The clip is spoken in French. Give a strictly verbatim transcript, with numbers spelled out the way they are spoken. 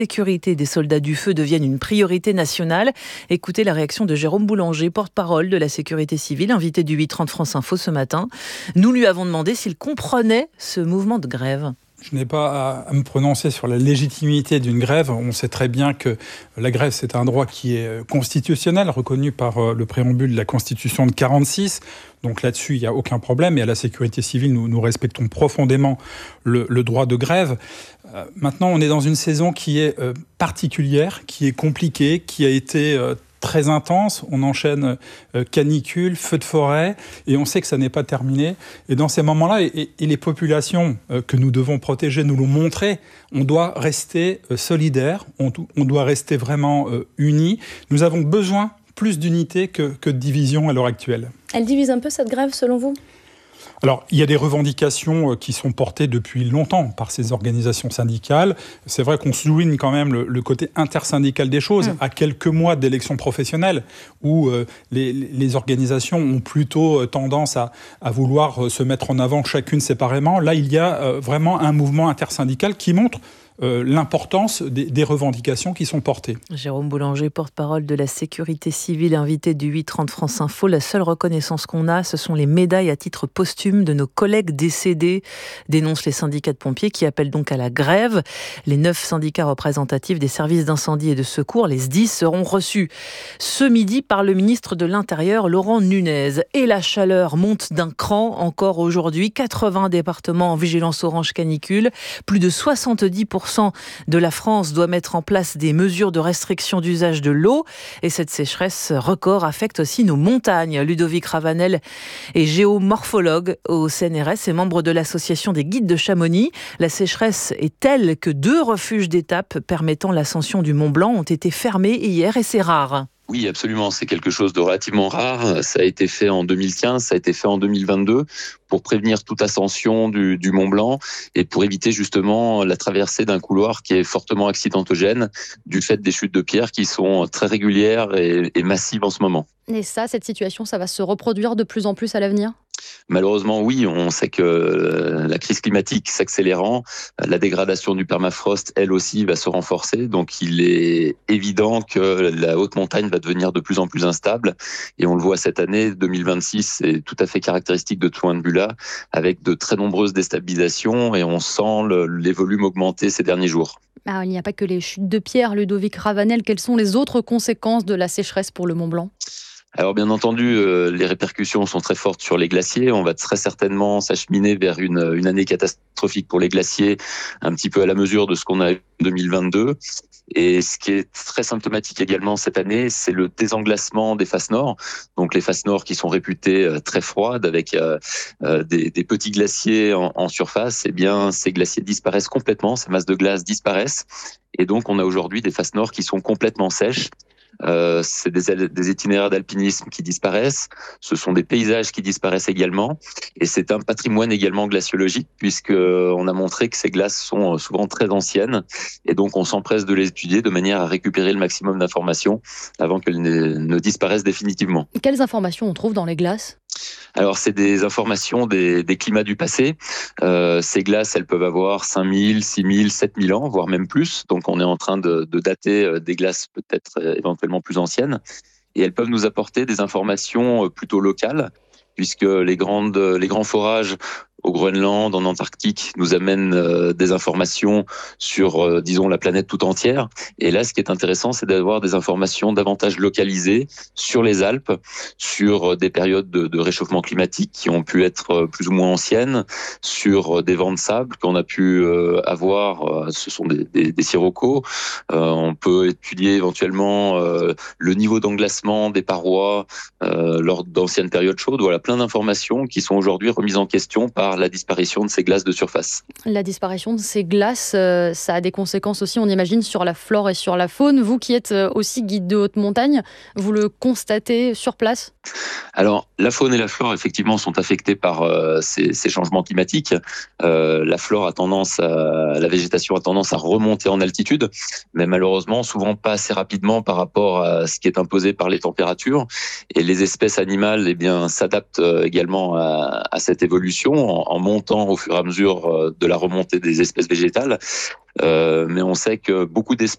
La sécurité des soldats du feu devienne une priorité nationale. Écoutez la réaction de Jérôme Boulanger, porte-parole de la sécurité civile, invité du huit trente France Info ce matin. Nous lui avons demandé s'il comprenait ce mouvement de grève. Je n'ai pas à me prononcer sur la légitimité d'une grève. On sait très bien que la grève, c'est un droit qui est constitutionnel, reconnu par le préambule de la Constitution de quarante-six. Donc là-dessus, il n'y a aucun problème. Et à la sécurité civile, nous, nous respectons profondément le, le droit de grève. Euh, maintenant, on est dans une saison qui est euh, particulière, qui est compliquée, qui a été euh, très intense. On enchaîne euh, canicule, feux de forêt, et on sait que ça n'est pas terminé. Et dans ces moments-là, et, et les populations euh, que nous devons protéger nous l'ont montré, on doit rester euh, solidaires, on, on doit rester vraiment euh, unis. Nous avons besoin plus d'unité que, que de division à l'heure actuelle. Elle divise un peu cette grève, selon vous ? Alors, il y a des revendications qui sont portées depuis longtemps par ces organisations syndicales. C'est vrai qu'on souligne quand même le, le côté intersyndical des choses, mmh. à quelques mois d'élections professionnelles, où euh, les, les organisations ont plutôt tendance à, à vouloir se mettre en avant chacune séparément. Là, il y a euh, vraiment un mouvement intersyndical qui montre Euh, l'importance des, des revendications qui sont portées. Jérôme Boulanger, porte-parole de la sécurité civile, invité du huit trente France Info. La seule reconnaissance qu'on a, ce sont les médailles à titre posthume de nos collègues décédés, dénoncent les syndicats de pompiers qui appellent donc à la grève. Les neuf syndicats représentatifs des services d'incendie et de secours, les S D I S, seront reçus ce midi par le ministre de l'Intérieur, Laurent Nunez. Et la chaleur monte d'un cran encore aujourd'hui. quatre-vingts départements en vigilance orange canicule. Plus de soixante-dix pour cent de la France doit mettre en place des mesures de restriction d'usage de l'eau. Et cette sécheresse record affecte aussi nos montagnes. Ludovic Ravanel est géomorphologue au C N R S et membre de l'association des guides de Chamonix. La sécheresse est telle que deux refuges d'étape permettant l'ascension du Mont Blanc ont été fermés hier et c'est rare. Oui, absolument. C'est quelque chose de relativement rare. Ça a été fait en deux mille quinze, ça a été fait en deux mille vingt-deux pour prévenir toute ascension du, du Mont Blanc et pour éviter justement la traversée d'un couloir qui est fortement accidentogène du fait des chutes de pierres qui sont très régulières et, et massives en ce moment. Et ça, cette situation, ça va se reproduire de plus en plus à l'avenir ? Malheureusement, oui, on sait que la crise climatique s'accélérant, la dégradation du permafrost, elle aussi, va se renforcer. Donc, il est évident que la haute montagne va devenir de plus en plus instable. Et on le voit cette année, deux mille vingt-six, c'est tout à fait caractéristique de ce point de vue-là, avec de très nombreuses déstabilisations et on sent le, les volumes augmenter ces derniers jours. Alors, il n'y a pas que les chutes de pierre, Ludovic Ravanel. Quelles sont les autres conséquences de la sécheresse pour le Mont Blanc ? Alors bien entendu, euh, les répercussions sont très fortes sur les glaciers. On va très certainement s'acheminer vers une, une année catastrophique pour les glaciers, un petit peu à la mesure de ce qu'on a eu en deux mille vingt-deux. Et ce qui est très symptomatique également cette année, c'est le désenglacement des faces nord. Donc les faces nord qui sont réputées très froides avec euh, des, des petits glaciers en, en surface, eh bien ces glaciers disparaissent complètement, ces masses de glace disparaissent. Et donc on a aujourd'hui des faces nord qui sont complètement sèches. Euh, c'est des, des itinéraires d'alpinisme qui disparaissent, ce sont des paysages qui disparaissent également, et c'est un patrimoine également glaciologique puisque on a montré que ces glaces sont souvent très anciennes, et donc on s'empresse de les étudier de manière à récupérer le maximum d'informations avant qu'elles ne, ne disparaissent définitivement. Quelles informations on trouve dans les glaces ? Alors, c'est des informations des, des climats du passé. Euh, ces glaces, elles peuvent avoir cinq mille, six mille, sept mille ans, voire même plus. Donc, on est en train de, de dater des glaces peut-être éventuellement plus anciennes. Et elles peuvent nous apporter des informations plutôt locales, puisque les, grandes, les grands forages au Groenland, en Antarctique, nous amènent euh, des informations sur, euh, disons, la planète tout entière. Et là, ce qui est intéressant, c'est d'avoir des informations davantage localisées sur les Alpes, sur des périodes de, de réchauffement climatique qui ont pu être plus ou moins anciennes, sur des vents de sable qu'on a pu euh, avoir, euh, ce sont des, des, des sirocco. Euh, on peut étudier éventuellement euh, le niveau d'englacement des parois euh, lors d'anciennes périodes chaudes. Voilà, plein d'informations qui sont aujourd'hui remises en question par la disparition de ces glaces de surface. La disparition de ces glaces, euh, ça a des conséquences aussi, on imagine, sur la flore et sur la faune. Vous qui êtes aussi guide de haute montagne, vous le constatez sur place ? Alors, la faune et la flore, effectivement, sont affectées par euh, ces, ces changements climatiques. Euh, la flore a tendance à, la végétation a tendance à remonter en altitude, mais malheureusement, souvent pas assez rapidement par rapport à ce qui est imposé par les températures. Et les espèces animales, eh bien, s'adaptent également à, à cette évolution en, en montant au fur et à mesure de la remontée des espèces végétales. Euh, mais on sait que beaucoup d'espèces